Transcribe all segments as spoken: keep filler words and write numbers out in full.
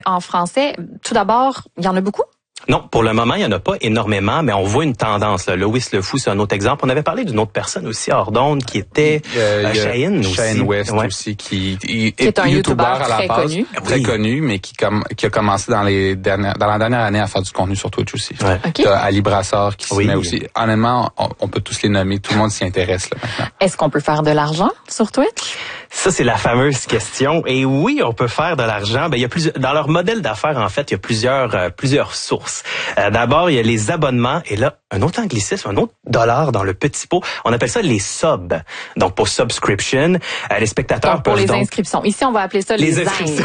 en français. Tout d'abord, il y en a beaucoup? Non, pour le moment, il n'y en a pas énormément, mais on voit une tendance. Là. Lois Le Fou, c'est un autre exemple. On avait parlé d'une autre personne aussi hors d'onde qui était euh, Shane aussi. Shane West ouais. aussi, qui, qui est un YouTuber à la très base, connu. Très oui. connu, mais qui, com- qui a commencé dans les dernières, dans la dernière année à faire du contenu sur Twitch aussi. Ouais. Okay. T'as Ali Brassard qui oui. s'y met aussi. Honnêtement, on, on peut tous les nommer. Tout le monde s'y intéresse là maintenant. Est-ce qu'on peut faire de l'argent sur Twitch? Ça, c'est la fameuse question. Et oui, on peut faire de l'argent. Ben, il y a plusieurs, dans leur modèle d'affaires, en fait, il y a plusieurs, euh, plusieurs sources. Euh, d'abord, il y a les abonnements. Et là, un autre anglicisme, un autre dollar dans le petit pot. On appelle ça les subs. Donc, pour subscription, euh, les spectateurs donc, pour peuvent les donc... inscriptions. Ici, on va appeler ça les, les inscriptions.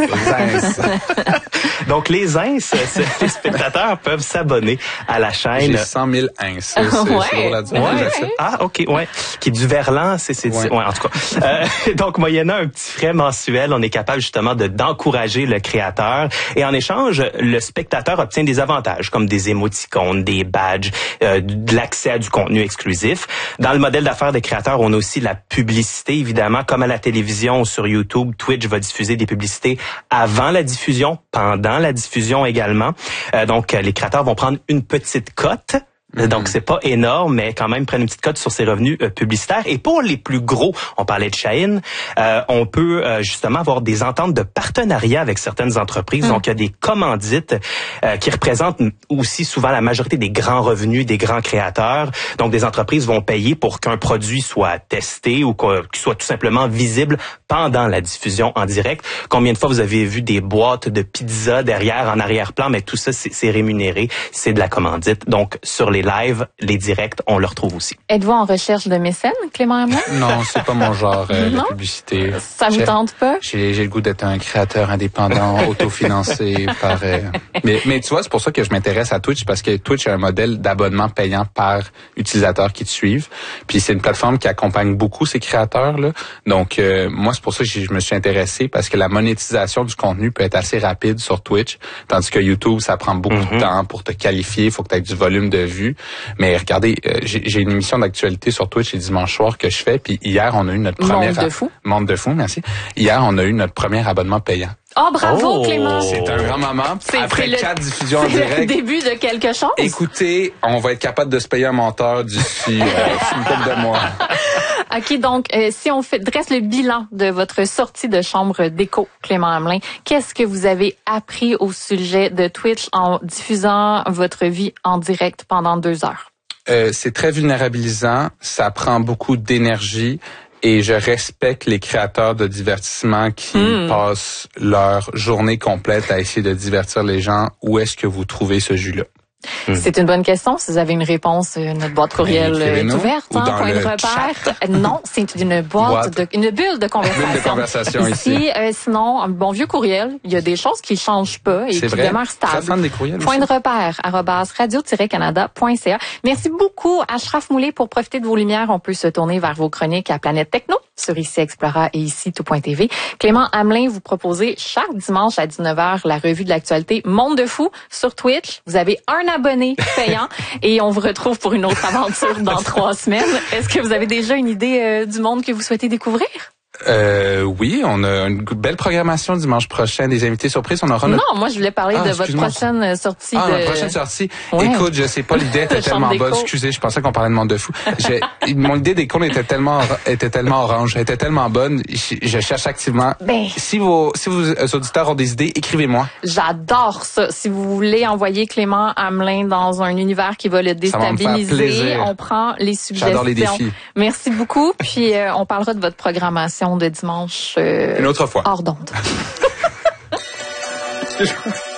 Donc, les ins, les spectateurs peuvent s'abonner à la chaîne. J'ai cent mille ins. C'est, c'est ouais. la ouais. ouais. Ah, OK, ouais. Qui est du verlan, c'est, c'est, ouais. ouais, en tout cas. Euh, donc, moyennant un petit frais mensuel, on est capable justement de, d'encourager le créateur. Et en échange, le spectateur obtient des avantages, comme des émoticônes, des badges, euh, de l'accès à du contenu exclusif. Dans le modèle d'affaires des créateurs, on a aussi la publicité, évidemment. Comme à la télévision ou sur YouTube, Twitch va diffuser des publicités avant la diffusion, pendant la diffusion également. Euh, donc, les créateurs vont prendre une petite cote. Mm-hmm. Donc, c'est pas énorme, mais quand même prennent une petite cote sur ses revenus euh, publicitaires. Et pour les plus gros, on parlait de Shane, euh, on peut euh, justement avoir des ententes de partenariat avec certaines entreprises. Mm. Donc, il y a des commandites euh, qui représentent aussi souvent la majorité des grands revenus des grands créateurs. Donc, des entreprises vont payer pour qu'un produit soit testé ou qu'il soit tout simplement visible pendant la diffusion en direct. Combien de fois vous avez vu des boîtes de pizza derrière, en arrière-plan, mais tout ça, c'est, c'est rémunéré, c'est de la commandite. Donc, sur les live, les directs, on le retrouve aussi. Êtes-vous en recherche de mécènes, Clément Hamelin? Non, c'est pas mon genre, euh, la publicité. Ça vous tente pas? J'ai, j'ai le goût d'être un créateur indépendant, autofinancé par... Euh... Mais, mais tu vois, c'est pour ça que je m'intéresse à Twitch, parce que Twitch a un modèle d'abonnement payant par utilisateur qui te suivent. Puis c'est une plateforme qui accompagne beaucoup ces créateurs-là. Donc, euh, moi, c'est pour ça que je me suis intéressé, parce que la monétisation du contenu peut être assez rapide sur Twitch, tandis que YouTube, ça prend beaucoup mm-hmm. de temps pour te qualifier, il faut que tu aies du volume de vues. Mais regardez, euh, j'ai, j'ai une émission d'actualité sur Twitch les dimanches soirs que je fais, puis hier, on a eu notre première... Monde de fou. Monde de fou, merci. Hier, on a eu notre premier abonnement payant. Oh, bravo, oh, Clément! C'est un grand moment. C'est, Après c'est quatre le, diffusions en direct. C'est le début de quelque chose. Écoutez, on va être capable de se payer un monteur d'ici euh, une couple de mois. OK, donc, euh, si on fait, dresse le bilan de votre sortie de chambre d'écho, Clément Hamelin, qu'est-ce que vous avez appris au sujet de Twitch en diffusant votre vie en direct pendant deux heures? Euh, c'est très vulnérabilisant, ça prend beaucoup d'énergie. Et je respecte les créateurs de divertissement qui mmh. passent leur journée complète à essayer de divertir les gens. Où est-ce que vous trouvez ce jus-là? Mmh. C'est une bonne question. Si vous avez une réponse, notre boîte courriel est ouverte. Hein, point de repère. Non, c'est une boîte, boîte. De, une bulle de conversation. Bulle de conversation ici. ici. Euh, sinon, un bon vieux courriel. Il y a des choses qui changent pas et c'est qui vrai. demeurent stables. Très fan des courriels Point aussi. de repère, arrobas radio tiret canada point c a. Merci beaucoup, Ashraf Moulay. Pour profiter de vos lumières, on peut se tourner vers vos chroniques à Planète Techno sur Ici Explora et ici tout point t v. Clément Hamelin, vous proposez chaque dimanche à dix-neuf heures la revue de l'actualité Monde de fou sur Twitch. Vous avez un abonné payant et on vous retrouve pour une autre aventure dans trois semaines. Est-ce que vous avez déjà une idée euh, du monde que vous souhaitez découvrir? Euh, oui, on a une belle programmation dimanche prochain, des invités surprises. On aura notre... Non, moi je voulais parler ah, de votre prochaine sortie. Ah, de... notre prochaine sortie. Ouais. Écoute, je sais pas, l'idée était tellement bonne. Excusez, je pensais qu'on parlait de Monde de fou. J'ai... Mon idée des cons était tellement, était tellement orange, était tellement bonne. Je, je cherche activement. Ben... Si vos, si vos auditeurs ont des idées, écrivez-moi. J'adore ça. Si vous voulez envoyer Clément Hamelin dans un univers qui va le déstabiliser, on prend les suggestions. J'adore les défis. Merci beaucoup. Puis euh, on parlera de votre programmation de dimanche. Euh, Une autre fois. Hors d'onde.